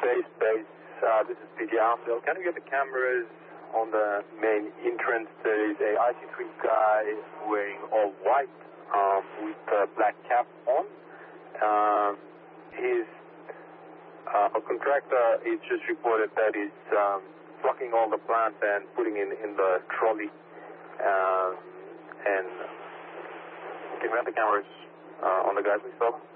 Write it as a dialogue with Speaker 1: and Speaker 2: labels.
Speaker 1: Space Base. This is PJ Armdale. Can we get the cameras on the main entrance? There is a IC3 guy wearing all white with a black cap on. A contractor is just reported that he's plucking all the plants and putting in the trolley. And can we have the cameras on the guys we saw?